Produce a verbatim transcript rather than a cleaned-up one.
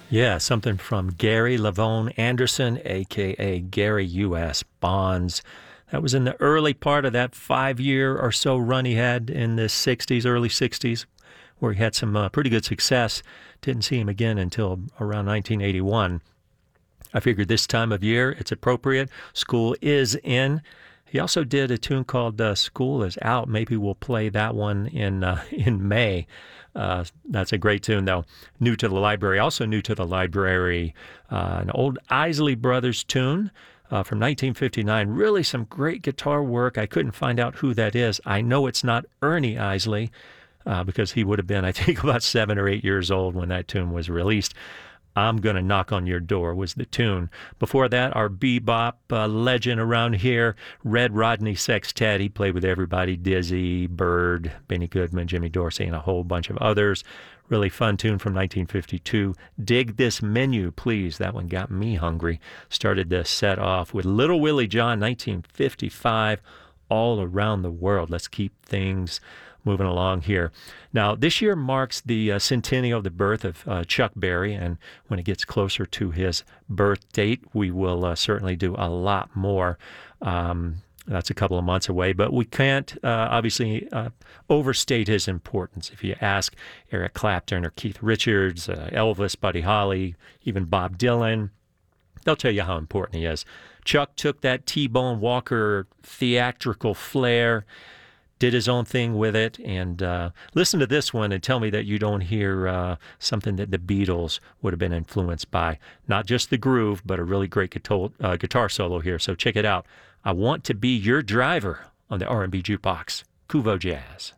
Yeah, something from Gary Lavone Anderson, a k a. Gary U S. Bonds. That was in the early part of that five-year or so run he had in the sixties, early sixties, where he had some uh, pretty good success. Didn't see him again until around nineteen eighty-one. I figured this time of year it's appropriate. School is in. He also did a tune called uh, School is Out. Maybe we'll play that one in uh, in May. Uh, that's a great tune, though. New to the library. Also new to the library, uh, an old Isley Brothers tune uh, from nineteen fifty-nine. Really some great guitar work. I couldn't find out who that is. I know it's not Ernie Isley uh, because he would have been, I think, about seven or eight years old when that tune was released. I'm Gonna Knock on Your Door was the tune. Before that, our bebop uh, legend around here, Red Rodney Sextet. He played with everybody, Dizzy, Bird, Benny Goodman, Jimmy Dorsey, and a whole bunch of others. Really fun tune from nineteen fifty-two. Dig This Menu, Please. That one got me hungry. Started to set off with Little Willie John, nineteen fifty-five, All Around the World. Let's keep things moving along here. Now, this year marks the uh, centennial of the birth of uh, Chuck Berry, and when it gets closer to his birth date, we will uh, certainly do a lot more. Um, that's a couple of months away, but we can't uh, obviously uh, overstate his importance. If you ask Eric Clapton or Keith Richards, uh, Elvis, Buddy Holly, even Bob Dylan, they'll tell you how important he is. Chuck took that T-Bone Walker theatrical flair, did his own thing with it, and uh, listen to this one and tell me that you don't hear uh, something that the Beatles would have been influenced by. Not just the groove, but a really great guitar, uh, guitar solo here, so check it out. I Want to Be Your Driver on the R and B Jukebox. Kuvo Jazz.